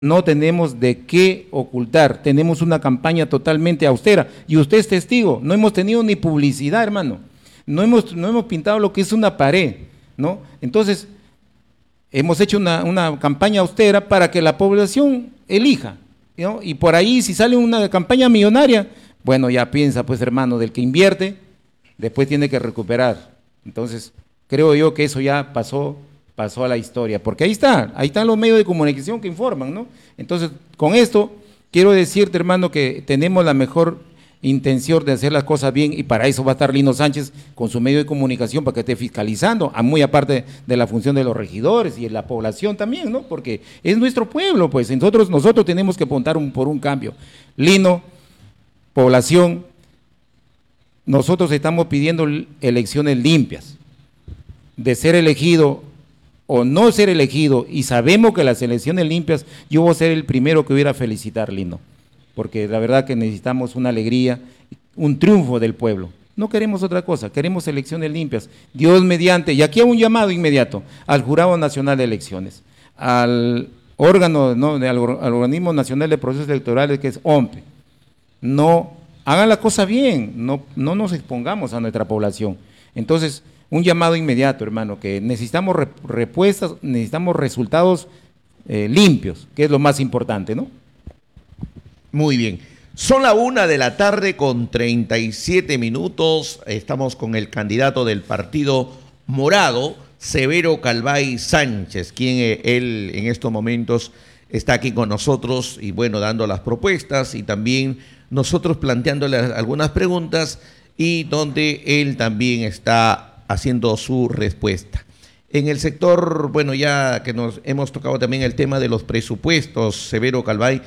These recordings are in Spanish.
No tenemos de qué ocultar, tenemos una campaña totalmente austera y usted es testigo, no hemos tenido ni publicidad, hermano, no hemos pintado lo que es una pared, ¿no? Entonces, hemos hecho una campaña austera para que la población elija, ¿no? Y por ahí, si sale una campaña millonaria, bueno, ya piensa, pues hermano, del que invierte, después tiene que recuperar. Entonces, creo yo que eso ya pasó a la historia, porque ahí están los medios de comunicación que informan, ¿no? Entonces, con esto, quiero decirte, hermano, que tenemos la mejor intención de hacer las cosas bien y para eso va a estar Lino Sánchez con su medio de comunicación para que esté fiscalizando, muy aparte de la función de los regidores y de la población también, ¿no? Porque es nuestro pueblo, pues nosotros tenemos que apuntar por un cambio. Lino, población, nosotros estamos pidiendo elecciones limpias, de ser elegido o no ser elegido, y sabemos que las elecciones limpias, yo voy a ser el primero que hubiera a felicitar, Lino, porque la verdad que necesitamos una alegría, un triunfo del pueblo. No queremos otra cosa, queremos elecciones limpias, Dios mediante, y aquí hay un llamado inmediato al Jurado Nacional de Elecciones, al órgano, ¿no?, al Organismo Nacional de Procesos Electorales, que es OMPE. No, hagan la cosa bien, no nos expongamos a nuestra población. Entonces, un llamado inmediato, hermano, que necesitamos respuestas, necesitamos resultados limpios, que es lo más importante, ¿no? Muy bien. Son la 1:00 con 37 minutos. Estamos con el candidato del Partido Morado, Severo Calvay Sánchez, quien él en estos momentos está aquí con nosotros y bueno, dando las propuestas y también nosotros planteándole algunas preguntas y donde él también está haciendo su respuesta. En el sector, bueno, ya que nos hemos tocado también el tema de los presupuestos, Severo Calvay,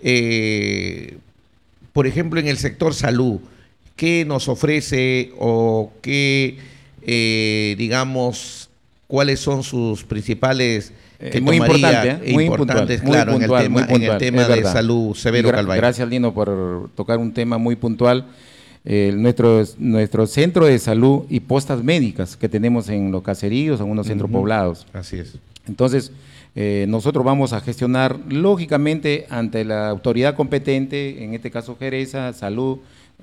por ejemplo, en el sector salud, ¿qué nos ofrece o qué, digamos, cuáles son sus principales que muy tomaría, importante, muy importantes, puntual, claro, muy puntual, en el tema de salud, Severo Calvay? Gracias, Lino, por tocar un tema muy puntual. Nuestro centro de salud y postas médicas que tenemos en los caseríos, en unos centros poblados. Así es. Entonces, nosotros vamos a gestionar, lógicamente, ante la autoridad competente, en este caso Geresa, Salud.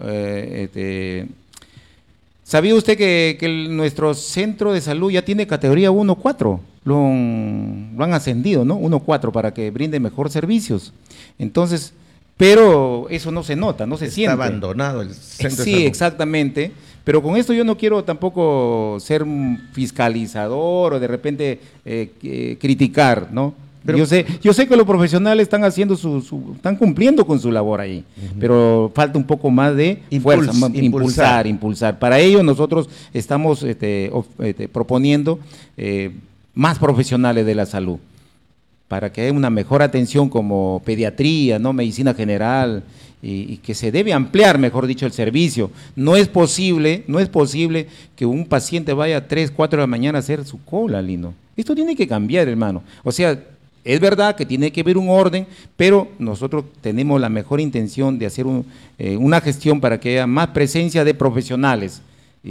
¿Sabía usted que nuestro centro de salud ya tiene categoría 1-4? Lo han ascendido, ¿no? 1-4 para que brinde mejor servicios. Entonces, pero eso no se nota, no se siente. Está abandonado el centro de Sí, salud. exactamente. Pero con esto yo no quiero tampoco ser un fiscalizador o de repente criticar, ¿no? Pero yo sé que los profesionales están haciendo están cumpliendo con su labor ahí, pero falta un poco más de fuerza, impulsar. Para ello nosotros estamos proponiendo más profesionales de la salud, para que haya una mejor atención como pediatría, ¿no?, medicina general, y que se debe ampliar, mejor dicho, el servicio. No es posible que un paciente vaya a 3, 4 de la mañana a hacer su cola, Lino. Esto tiene que cambiar, hermano. O sea, es verdad que tiene que haber un orden, pero nosotros tenemos la mejor intención de hacer una gestión para que haya más presencia de profesionales.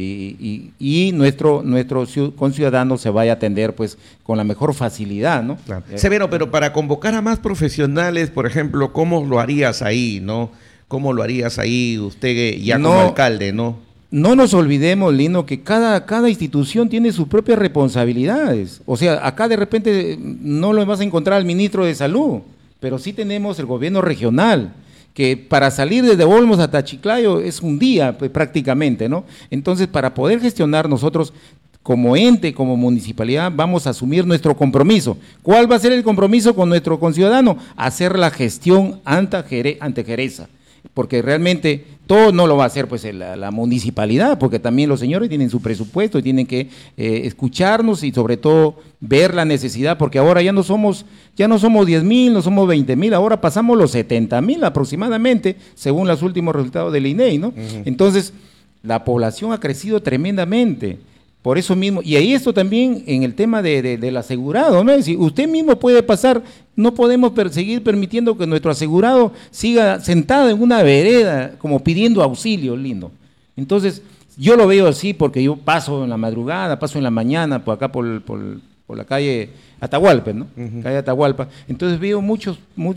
Y nuestro conciudadano se vaya a atender pues con la mejor facilidad, ¿no? Claro. Severo, pero para convocar a más profesionales, por ejemplo, ¿cómo lo harías ahí, no? ¿Cómo lo harías ahí usted ya como alcalde, no? No nos olvidemos, Lino, que cada institución tiene sus propias responsabilidades. O sea, acá de repente no lo vas a encontrar al ministro de Salud, pero sí tenemos el gobierno regional, que para salir desde Olmos hasta Chiclayo es un día pues, prácticamente, ¿no? Entonces, para poder gestionar nosotros como ente, como municipalidad, vamos a asumir nuestro compromiso. ¿Cuál va a ser el compromiso con nuestro conciudadano? Hacer la gestión ante Geresa, porque realmente todo no lo va a hacer pues la municipalidad, porque también los señores tienen su presupuesto y tienen que escucharnos y sobre todo ver la necesidad, porque ahora ya no somos 10,000, no somos 20,000, ahora pasamos los 70,000 aproximadamente, según los últimos resultados del INEI, ¿no? Entonces, la población ha crecido tremendamente. Por eso mismo, y ahí esto también en el tema del asegurado, ¿no? Es decir, usted mismo puede pasar, no podemos seguir permitiendo que nuestro asegurado siga sentado en una vereda como pidiendo auxilio, lindo. Entonces, yo lo veo así porque yo paso en la madrugada, paso en la mañana, por acá por por la calle Atahualpa, ¿no? Calle Atahualpa. Entonces veo muchos